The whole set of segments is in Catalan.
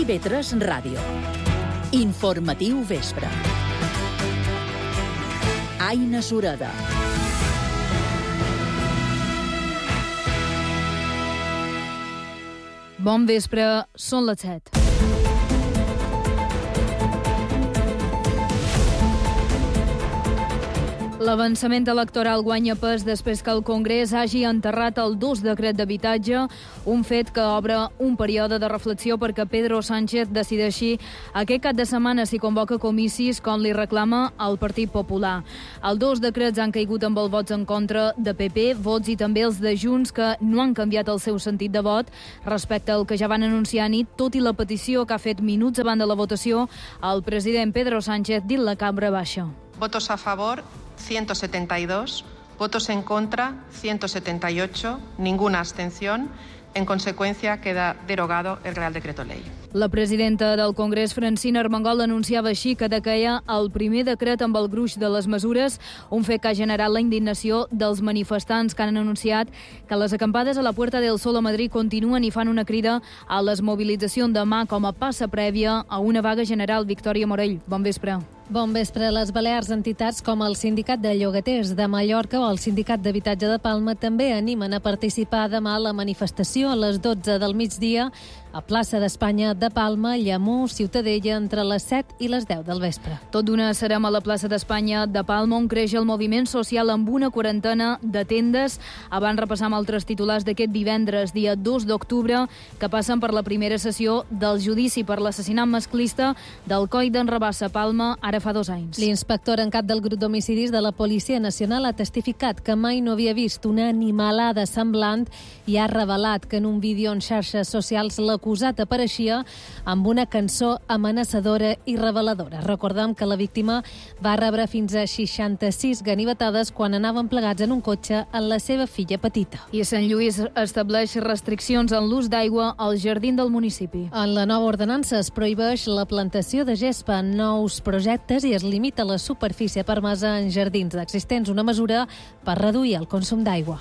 IB3 Ràdio. Informatiu vespre. Aina Sureda. Bon vespre, són les 7. L'avançament electoral guanya pes després que el Congrés hagi enterrat el 2 decret d'habitatge, un fet que obre un període de reflexió perquè Pedro Sánchez decideixi aquest cap de setmana si convoca comicis com li reclama el Partit Popular. Els 2 decrets han caigut amb els vots en contra de PP, vots i també els de Junts que no han canviat el seu sentit de vot respecte al que ja van anunciar a nit, tot i la petició que ha fet minuts abans de la votació el president Pedro Sánchez dins la cambra baixa. Votos a favor, 172. Votos en contra, 178. Ninguna abstención. En consecuencia, queda derogado el Real Decreto Ley. La presidenta del Congrés, Francina Armengol, anunciava així que decaia el primer decret amb el gruix de les mesures, un fet que ha generat la indignació dels manifestants que han anunciat que les acampades a la Puerta del Sol a Madrid continuen i fan una crida a les mobilitzacions demà com a passa prèvia a una vaga general. Victòria Morell, bon vespre. Bon vespre. Les Balears, entitats com el Sindicat de Llogaters de Mallorca o el Sindicat d'Habitatge de Palma també animen a participar demà a la manifestació a les 12 del migdia a Plaça d'Espanya de Palma, Llamú, Ciutadella, entre les 7 i les 10 del vespre. Tot d'una serem a la Plaça d'Espanya de Palma, on creix el moviment social amb una quarantena de tendes. Abans repassam altres titulars d'aquest divendres, dia 2 d'octubre, que passen per la primera sessió del judici per l'assassinat masclista del coll d'en Rabassa, Palma, ara fa 2 anys. L'inspector en cap del grup d'homicidis de la Policia Nacional ha testificat que mai no havia vist una animalada semblant i ha revelat que en un vídeo en xarxes socials l'acusat apareixia amb una cançó amenaçadora i reveladora. Recordem que la víctima va rebre fins a 66 ganivetades quan anaven plegats en un cotxe amb la seva filla petita. I Sant Lluís estableix restriccions en l'ús d'aigua al jardí del municipi. En la nova ordenança es prohibeix la plantació de gespa en nous projectes i es limita la superfície permesa en jardins existents, una mesura per reduir el consum d'aigua.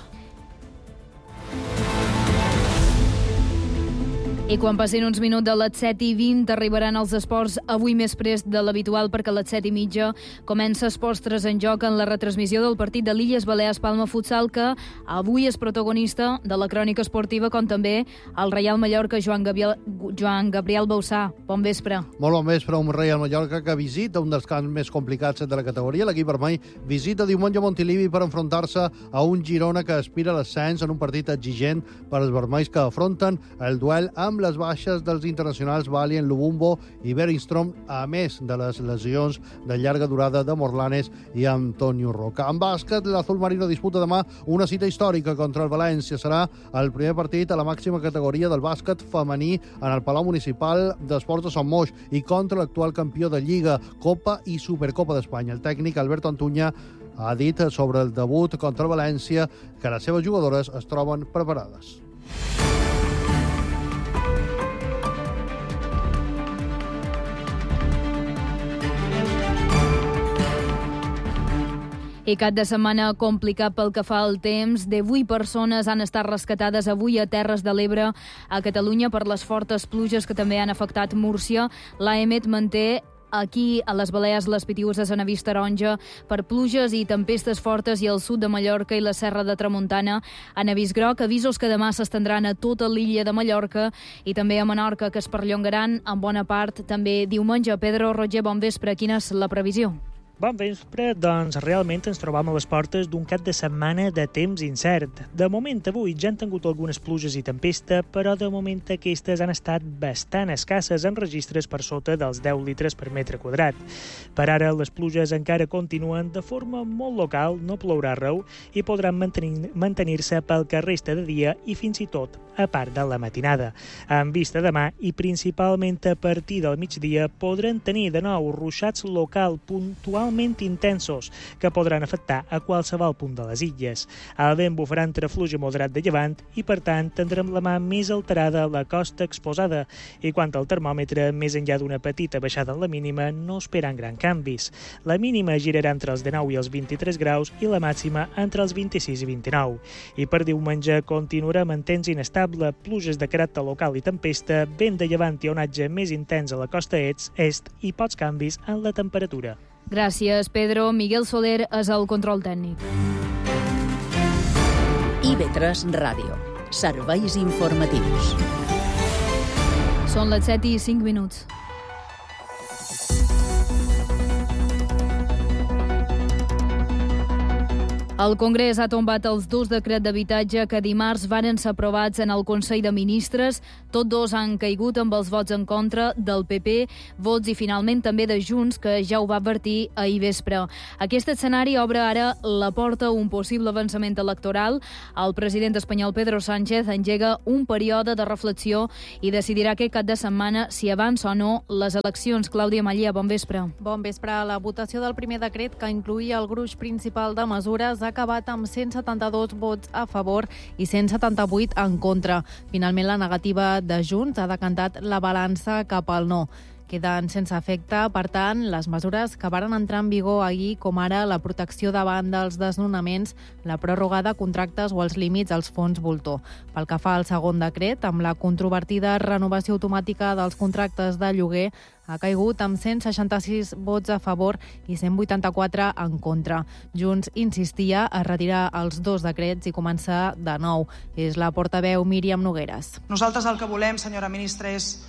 I quan passin uns minuts de les 7:20 arribaran els esports avui més prest de l'habitual perquè a les 7:30 comença Esports 3 en joc en la retransmissió del partit de l'Illes Balears Palma Futsal, que avui és protagonista de la crònica esportiva, com també el Reial Mallorca Joan Gabriel Bausà. Bon vespre. Molt bon vespre. Un Reial Mallorca que visita un dels camps més complicats de la categoria. L'equip vermell visita diumenge Montilivi per enfrontar-se a un Girona que aspira a l'ascens en un partit exigent per als vermells que afronten el duel amb les baixes dels internacionals Valien, Lubumbo i Beringstrom, a més de les lesions de llarga durada de Morlanes i Antonio Roca. En bàsquet, l'Azul Marino disputa demà una cita històrica contra el València. Serà el primer partit a la màxima categoria del bàsquet femení en el Palau Municipal d'Esports de Son Moix i contra l'actual campió de Lliga, Copa i Supercopa d'Espanya. El tècnic Alberto Antuña ha dit sobre el debut contra el València que les seves jugadores es troben preparades. I cap de setmana complicat pel que fa al temps. 18 persones han estat rescatades avui a Terres de l'Ebre, a Catalunya, per les fortes pluges que també han afectat Múrcia. L'AEMET manté aquí a les Balears les Pitiüses en avís taronja per pluges i tempestes fortes, i al sud de Mallorca i la Serra de Tramuntana en avís groc. Avisos que demà s'estendran a tota l'illa de Mallorca i també a Menorca, que es perllongaran en bona part també diumenge. Pedro Roger, bon vespre. Quina és la previsió? Bon vespre, doncs realment ens trobam a les portes d'un cap de setmana de temps incert. De moment avui ja han tingut algunes pluges i tempesta, però de moment aquestes han estat bastant escasses en registres per sota dels 10 litres per metre quadrat. Per ara les pluges encara continuen de forma molt local, no plourà arreu i podran mantenir-se pel que resta de dia i fins i tot a part de la matinada. En vista demà i principalment a partir del migdia podran tenir de nou ruixats local puntualment ocasionalment intensos, que podran afectar a qualsevol punt de les illes. El vent bufarà entre fluix moderat de llevant i, per tant, tindrem la mà més alterada a la costa exposada. I quant al termòmetre, més enllà d'una petita baixada en la mínima, no esperen gran canvis. La mínima girarà entre els 19 i els 23 graus i la màxima entre els 26 i 29. I per diumenge continuarem en temps inestable, pluges de caràcter local i tempesta, vent de llevant i onatge més intens a la costa est i pocs canvis en la temperatura. Gràcies, Pedro. Miguel Soler és el control tècnic. IB3 Ràdio. Serveis informatius. Són les 7:05. El Congrés ha tombat els dos decrets d'habitatge que dimarts varen ser aprovats en el Consell de Ministres. Tots dos han caigut amb els vots en contra del PP, vots i finalment també de Junts, que ja ho va advertir ahir vespre. Aquest escenari obre ara la porta a un possible avançament electoral. El president espanyol Pedro Sánchez engega un període de reflexió i decidirà aquest cap de setmana si avança o no les eleccions. Clàudia Mallea, bon vespre. Bon vespre. La votació del primer decret, que incloïa el gruix principal de mesures, ha acabat amb 172 vots a favor i 178 en contra. Finalment, la negativa de Junts ha decantat la balança cap al no. Queden sense efecte, per tant, les mesures que varen entrar en vigor ahir, com ara la protecció davant dels desnonaments, la pròrroga de contractes o els límits als fons voltor. Pel que fa al segon decret, amb la controvertida renovació automàtica dels contractes de lloguer, ha caigut amb 166 vots a favor i 184 en contra. Junts insistia a retirar els dos decrets i començar de nou. És la portaveu Míriam Nogueras. Nosaltres el que volem, senyora ministra, és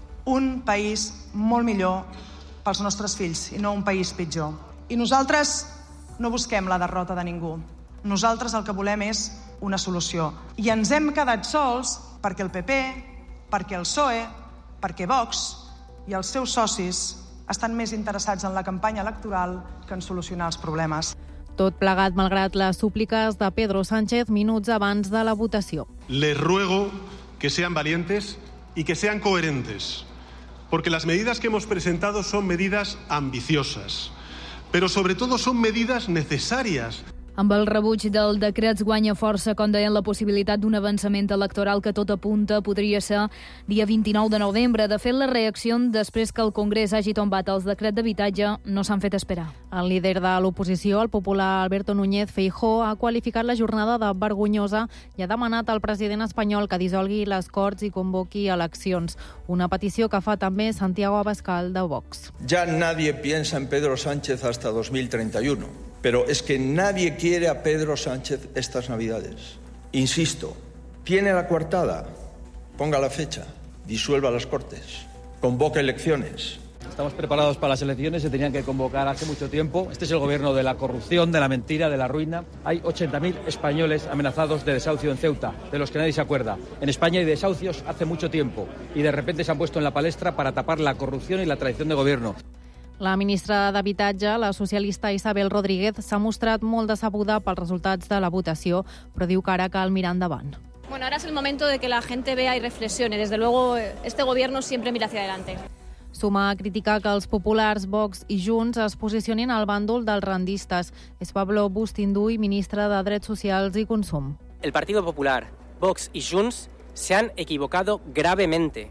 un país molt millor pels nostres fills i no un país pitjor. I nosaltres no busquem la derrota de ningú. Nosaltres el que volem és una solució. I ens hem quedat sols perquè el PP, perquè el PSOE, perquè Vox i els seus socis estan més interessats en la campanya electoral que en solucionar els problemes. Tot plegat malgrat les súpliques de Pedro Sánchez minuts abans de la votació. Les ruego que sean valientes y que sean coherentes, porque las medidas que hemos presentado son medidas ambiciosas, pero sobre todo son medidas necesarias. Amb el rebuig del decret guanya força, com deien, la possibilitat d'un avançament electoral que tot apunta podria ser dia 29 de novembre. De fet, les reaccions després que el Congrés hagi tombat els decrets d'habitatge no s'han fet esperar. El líder de l'oposició, el popular Alberto Núñez Feijóo, ha qualificat la jornada de vergonyosa i ha demanat al president espanyol que dissolgui les Corts i convoqui eleccions. Una petició que fa també Santiago Abascal de Vox. Ya nadie piensa en Pedro Sánchez hasta 2031. Pero es que nadie quiere a Pedro Sánchez estas Navidades. Insisto, tiene la coartada, ponga la fecha, disuelva las Cortes, convoque elecciones. Estamos preparados para las elecciones, se tenían que convocar hace mucho tiempo. Este es el gobierno de la corrupción, de la mentira, de la ruina. Hay 80.000 españoles amenazados de desahucio en Ceuta, de los que nadie se acuerda. En España hay desahucios hace mucho tiempo y de repente se han puesto en la palestra para tapar la corrupción y la traición de gobierno. La ministra d'Habitatge, la socialista Isabel Rodríguez, s'ha mostrat molt decebuda pels resultats de la votació, però diu que ara cal mirar endavant. Bueno, ahora es el momento de que la gente vea y reflexione. Desde luego, este gobierno siempre mira hacia adelante. Suma a criticar que els populars, Vox i Junts es posicionin al bàndol dels rendistes. És Pablo Bustinduy, ministre de Drets Socials i Consum. El Partido Popular, Vox y Junts se han equivocado gravemente,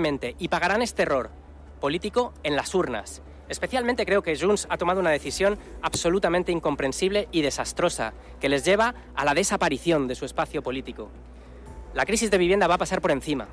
y pagarán este error político en las urnas. Especialmente creo que Junts ha tomado una decisión absolutamente incomprensible y desastrosa, que les lleva a la desaparición de su espacio político. La crisis de vivienda va a pasar por encima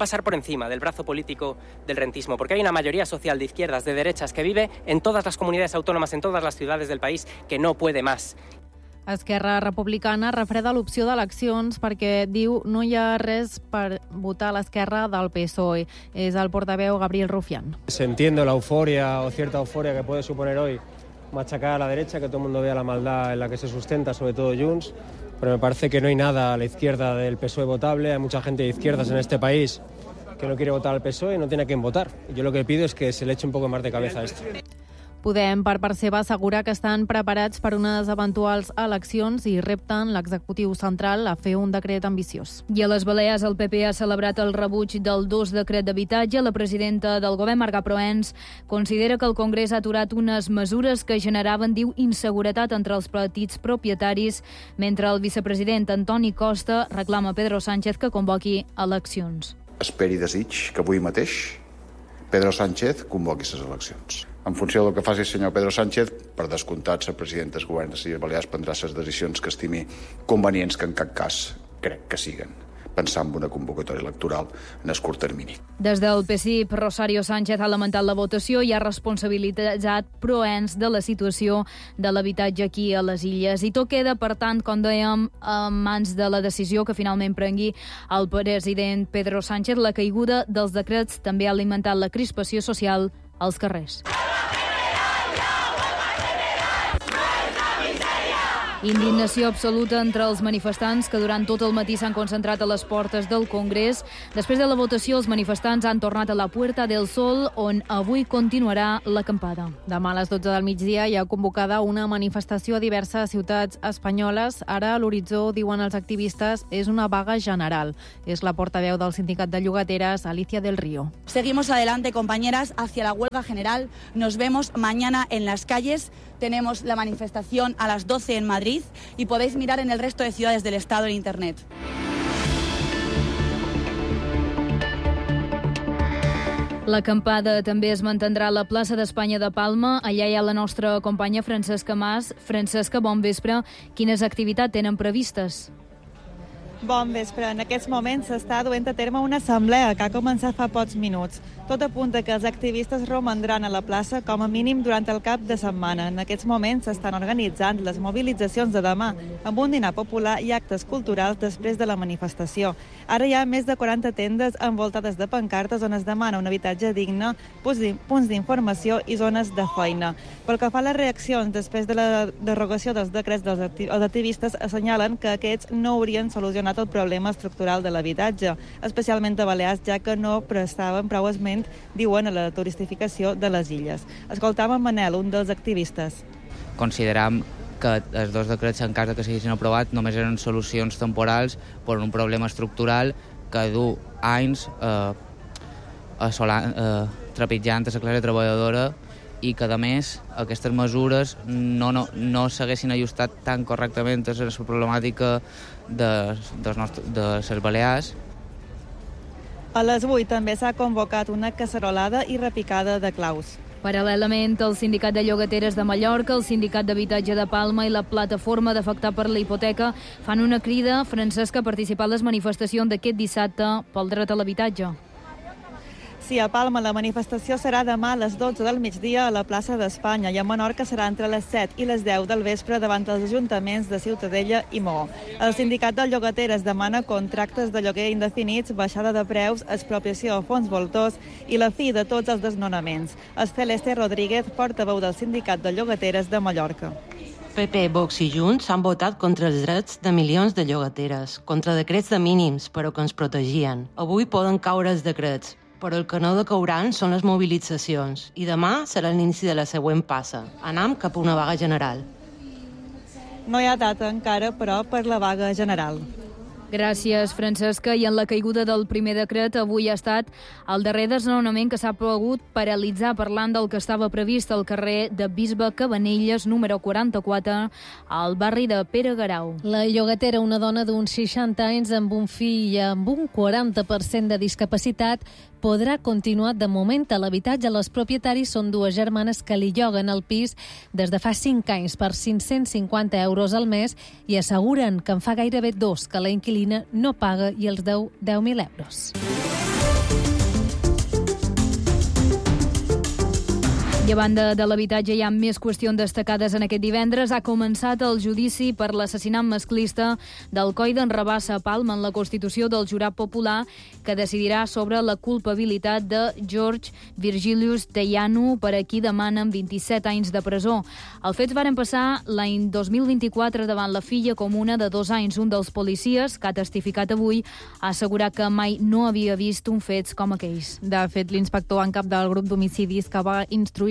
del brazo político del rentismo, porque hay una mayoría social de izquierdas, de derechas, que vive en todas las comunidades autónomas, en todas las ciudades del país, que no puede más. Esquerra Republicana refreda l'opció d'eleccions perquè diu no hi ha res per votar a l'esquerra del PSOE. És el portaveu Gabriel Rufián. Entiendo la euforia o cierta euforia que puede suponer hoy machacar a la derecha, que todo el mundo vea la maldad en la que se sustenta, sobre todo Junts, pero me parece que no hay nada a la izquierda del PSOE votable. Hay mucha gente de izquierdas en este país que no quiere votar al PSOE y no tiene a quién votar. Yo lo que pido es que se le eche un poco más de cabeza a esto. Podem, per part seva, assegurar que estan preparats per unes eventuals eleccions i repten l'executiu central a fer un decret ambiciós. I a les Balears el PP ha celebrat el rebuig del 2 decret d'habitatge. La presidenta del govern, Marga Proens, considera que el Congrés ha aturat unes mesures que generaven, diu, inseguretat entre els petits propietaris, mentre el vicepresident Antoni Costa reclama a Pedro Sánchez que convoqui eleccions. Esperi i desig que avui mateix Pedro Sánchez convoqui les eleccions. En funció del que faci el senyor Pedro Sánchez, per descomptat, el president del govern de les Illes Balears prendrà les decisions que estimi convenients, que en cap cas crec que siguen, pensar en una convocatòria electoral en el curt termini. Des del PSIP, Rosario Sánchez ha lamentat la votació i ha responsabilitzat Proens de la situació de l'habitatge aquí a les Illes. I tot queda, per tant, com dèiem, en mans de la decisió que finalment prengui el president Pedro Sánchez. La caiguda dels decrets també ha alimentat la crispació social als carrers. Indignació absoluta entre els manifestants que durant tot el matí s'han concentrat a les portes del Congrés. Després de la votació, els manifestants han tornat a la Puerta del Sol, on avui continuarà l'acampada. Demà a les 12 del migdia hi ha convocada una manifestació a diverses ciutats espanyoles. Ara a l'horitzó, diuen els activistes, és una vaga general. És la portaveu del sindicat de llogateres, Alicia del Río. Seguimos adelante, compañeras, hacia la huelga general. Nos vemos mañana en las calles. Tenemos la manifestación a las 12 en Madrid y podéis mirar en el resto de ciudades del Estado en Internet. L'acampada també es mantindrà a la plaça d'Espanya de Palma. Allà hi ha la nostra companya Francesca Mas. Francesca, bon vespre. Quines activitats tenen previstes? Bon vespre. En aquests moments s'està duent a terme una assemblea que ha començat fa pocs minuts. Tot apunta que els activistes romandran a la plaça com a mínim durant el cap de setmana. En aquests moments s'estan organitzant les mobilitzacions de demà, amb un dinar popular i actes culturals després de la manifestació. Ara hi ha més de 40 tendes envoltades de pancartes on es demana un habitatge digne, punts d'informació i zones de feina. Pel que fa a les reaccions després de la derogació dels decrets, els activistes assenyalen que aquests no haurien solucionat el problema estructural de l'habitatge, especialment a Balears, ja que no prestaven prou esment, diuen, a la turistificació de les illes. Escoltam en Manel, un dels activistes. Consideram que els dos decrets, en cas que s'haguessin aprovat, només eren solucions temporals per un problema estructural que du anys trepitjant a la classe treballadora i que, a més, aquestes mesures no s'haguessin ajustat tan correctament a la problemàtica de les Balears. A les 8 també s'ha convocat una cacerolada i repicada de claus. Paral·lelament, el Sindicat de Llogateres de Mallorca, el Sindicat d'Habitatge de Palma i la Plataforma d'Afectar per la Hipoteca fan una crida, Francesca, a participar a les manifestacions d'aquest dissabte pel dret a l'habitatge. Sí, a Palma la manifestació serà demà a les 12 del migdia a la plaça d'Espanya i a Menorca serà entre les 7 i les 10 del vespre davant els ajuntaments de Ciutadella i Maó. El Sindicat de Llogateres demana contractes de lloguer indefinits, baixada de preus, expropiació a fons voltors i la fi de tots els desnonaments. És Celeste Rodríguez, portaveu del Sindicat de Llogateres de Mallorca. PP, Vox i Junts han votat contra els drets de milions de llogateres, contra decrets de mínims, però que ens protegien. Avui poden caure els decrets, però el que no decauran són les mobilitzacions. I demà serà l'inici de la següent passa. Anam cap a una vaga general. No hi ha data encara, però, per la vaga general. Gràcies, Francesca. I en la caiguda del primer decret, avui ha estat el darrer desnonament que s'ha pogut paralitzar, parlant del que estava previst al carrer de Bisbe Cabanelles, número 44, al barri de Pere Garau. La llogatera, una dona d'uns 60 anys amb un fill i amb un 40% de discapacitat, podrà continuar de moment a l'habitatge. Les propietaris són dues germanes que li lloguen el pis des de fa 5 anys per 550 euros al mes i asseguren que en fa gairebé 2 que la inquilina no paga i els deu 10.000 euros. I a banda de l'habitatge hi ha més qüestions destacades en aquest divendres. Ha començat el judici per l'assassinat masclista del coi d'en Rabassa a Palma en la constitució del jurat popular que decidirà sobre la culpabilitat de George Virgilius Teianu, per a qui demanen 27 anys de presó. Els fets varen passar l'any 2024 davant la filla comuna de 2 anys. Un dels policies, que ha testificat avui, ha assegurat que mai no havia vist un fets com aquells. De fet, l'inspector en cap del grup d'homicidis que va instruir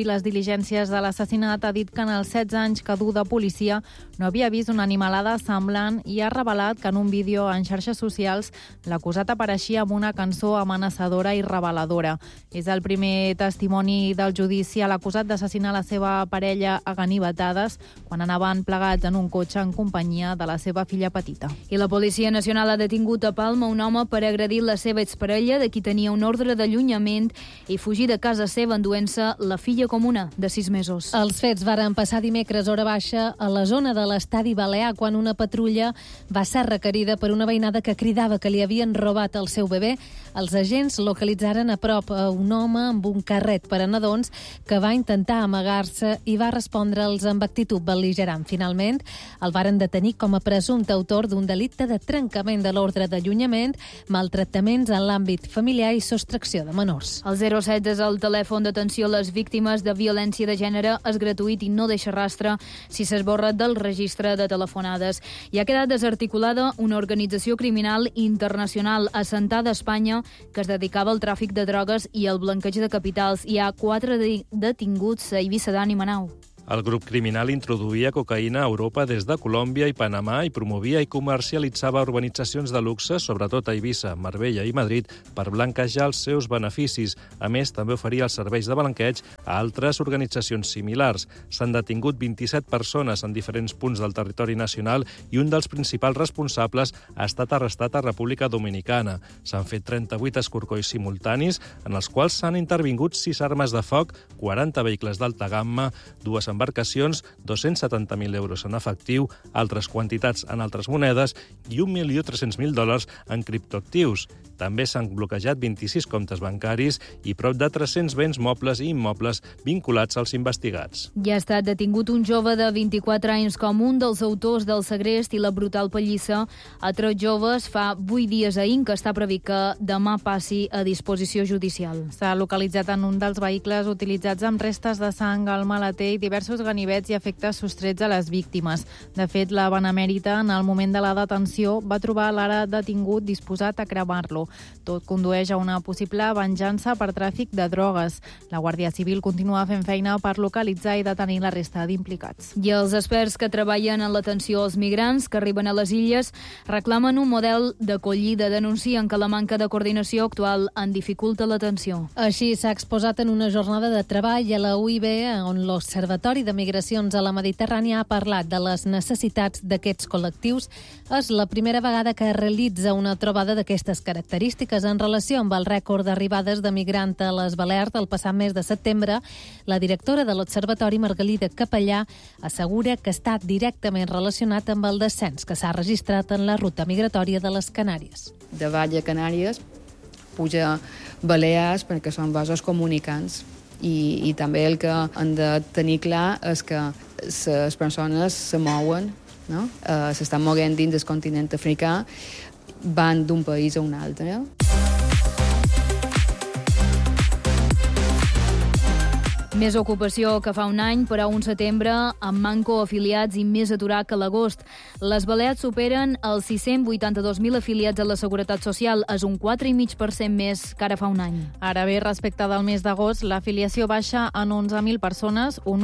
les diligències de l'assassinat, ha dit que en els 16 anys que du de policia no havia vist una animalada semblant i ha revelat que en un vídeo en xarxes socials l'acusat apareixia amb una cançó amenaçadora i reveladora. És el primer testimoni del judici a l'acusat d'assassinar la seva parella a ganivetades quan anaven plegats en un cotxe en companyia de la seva filla petita. I la Policia Nacional ha detingut a Palma un home per agredir la seva exparella, de qui tenia un ordre d'allunyament, i fugir de casa seva enduent-se la filla comuna de 6 mesos. Els fets varen passar dimecres hora baixa a la zona de l'Estadi Balear, quan una patrulla va ser requerida per una veïnada que cridava que li havien robat el seu bebè. Els agents localitzaren a prop a un home amb un carret per a nadons que va intentar amagar-se i va respondre'ls amb actitud bel·ligerant. Finalment, el varen detenir com a presumpte autor d'un delicte de trencament de l'ordre d'allunyament, maltractaments en l'àmbit familiar i sostracció de menors. El 016 és el telèfon d'atenció a les víctimes de violència de gènere, és gratuït i no deixa rastre si s'esborra del registre de telefonades. I ha quedat desarticulada una organització criminal internacional assentada a Espanya que es dedicava al tràfic de drogues i al blanqueig de capitals. Hi ha 4 detinguts a Eivissa, Dani, Manau. El grup criminal introduïa cocaïna a Europa des de Colòmbia i Panamà i promovia i comercialitzava urbanitzacions de luxe, sobretot a Eivissa, Marbella i Madrid, per blanquejar els seus beneficis. A més, també oferia els serveis de blanqueig a altres organitzacions similars. S'han detingut 27 persones en diferents punts del territori nacional i un dels principals responsables ha estat arrestat a República Dominicana. S'han fet 38 escorcolls simultanis, en els quals s'han intervingut 6 armes de foc, 40 vehicles d'alta gamma, 2 embarcacions, 270.000 euros en efectiu, altres quantitats en altres monedes i $1.300.000 en criptoactius. També s'han bloquejat 26 comptes bancaris i prop de 300 béns mobles i immobles vinculats als investigats. Ja ha estat detingut un jove de 24 anys com un dels autors del segrest i la brutal pallissa a 3 joves fa 8 dies a Inca. Està previst que demà passi a disposició judicial. S'ha localitzat en un dels vehicles utilitzats amb restes de sang al maleter i diversos ganivets i efectes sostrets a les víctimes. De fet, la Benemèrita, en el moment de la detenció, va trobar l'ara detingut disposat a cremar-lo. Tot condueix a una possible venjança per tràfic de drogues. La Guàrdia Civil continua fent feina per localitzar i detenir la resta d'implicats. I els experts que treballen en l'atenció als migrants que arriben a les illes reclamen un model d'acollida. Denuncien que la manca de coordinació actual en dificulta l'atenció. Així s'ha exposat en una jornada de treball a la UIB, on l'Observatori de Migracions a la Mediterrània ha parlat de les necessitats d'aquests col·lectius. És la primera vegada que es realitza una trobada d'aquestes característiques en relació amb el rècord d'arribades de migrant a les Balears del passat mes de setembre. La directora de l'Observatori, Margalida Capellà, assegura que està directament relacionat amb el descens que s'ha registrat en la ruta migratòria de les Canàries. De Vall a Canàries puja Balears perquè són vasos comunicants. I també el que han de tenir clar és que les persones se mouen, no? S'estan moguent dins del continent africà, van d'un país a un altre. Més ocupació que fa un any, però un setembre amb manco afiliats i més aturat que l'agost. Les Balears superen els 682.000 afiliats a la Seguretat Social. És un 4,5% més que ara fa un any. Ara bé, respecte del mes d'agost, l'afiliació baixa en 11.000 persones, un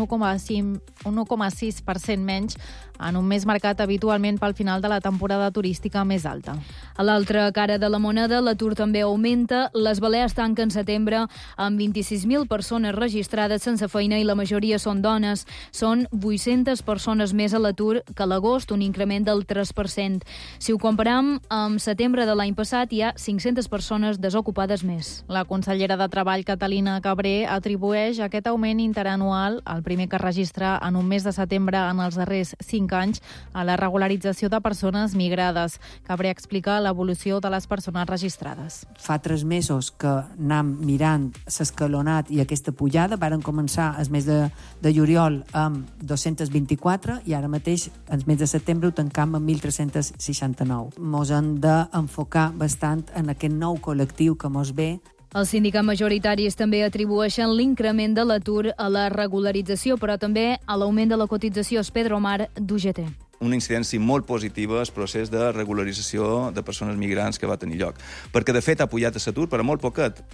1,6% menys, en un mes marcat habitualment pel final de la temporada turística més alta. A l'altra cara de la moneda, l'atur també augmenta. Les Balears tanquen setembre amb 26.000 persones registrades sense feina i la majoria són dones. Són 800 persones més a l'atur que a l'agost, un increment del 3%. Si ho comparam amb setembre de l'any passat, hi ha 500 persones desocupades més. La consellera de Treball, Catalina Cabré, atribueix aquest augment interanual, el primer que registra en un mes de setembre en els darrers 5 anys, a la regularització de persones migrades. Cabré explica l'evolució de les persones registrades. Fa 3 mesos que anem mirant l'escalonat i aquesta pujada. Varen començar el mes de juliol amb 224 i ara mateix, el mes de setembre, ho tancam amb 1.369. Mos hem d'enfocar bastant en aquest nou col·lectiu que mos ve. Els sindicats majoritaris també atribueixen l'increment de l'atur a la regularització, però també a l'augment de la cotització. Pedro Omar, d'UGT. Una incidència molt positiva al procés de regularització de persones migrants que va tenir lloc, perquè de fet ha pujat l'atur, però molt poquet.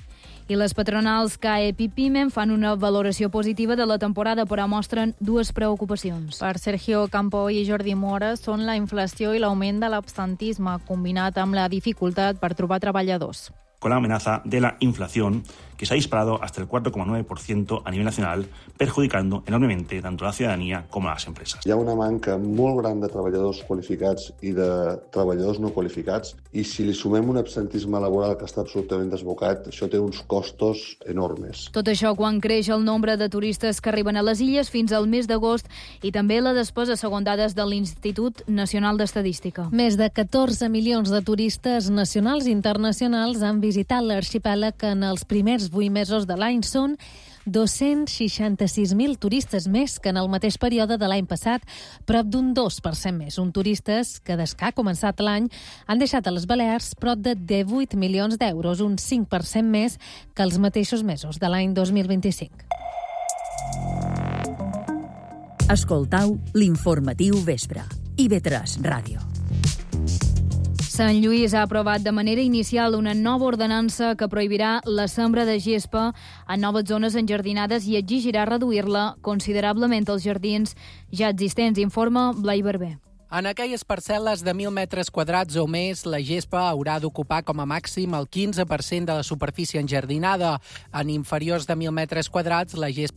I les patronals CAEP i PIMEN fan una valoració positiva de la temporada, però mostren dues preocupacions. Per Sergio Campo i Jordi Mora són la inflació i l'augment de l'absentisme, combinat amb la dificultat per trobar treballadors. Con la amenaza de la inflación, que se ha disparado hasta el 4,9% a nivel nacional, perjudicando enormemente tanto a la ciudadanía como a las empresas. Hi ha una manca molt gran de treballadors qualificats i de treballadors no qualificats, i si li sumem un absentisme laboral que està absolutament desbocat, això té uns costos enormes. Tot això quan creix el nombre de turistes que arriben a les illes fins al mes d'agost i també la despesa segons dades de l'Institut Nacional d'Estadística. Més de 14 milions de turistes nacionals i internacionals han visitat l'arxipèlag en els primers 8 mesos de l'any. Són 266.000 turistes més que en el mateix període de l'any passat, prop d'un 2% més. Un turistes que des que ha començat l'any han deixat a les Balears prop de 18 milions d'euros, un 5% més que els mateixos mesos de l'any 2025. Escoltau l'informatiu vespre. IB3 Ràdio. Sant Lluís ha aprovat de manera inicial una nova ordenança que prohibirà la sembra de gespa en noves zones enjardinades i exigirà reduir-la considerablement als jardins ja existents, informa Blai Barber. En aquelles parcel·les de 1.000 metres quadrats o més, la gespa haurà d'ocupar com a màxim el 15% de la superfície enjardinada. En inferiors de 1.000 metres quadrats, la gespa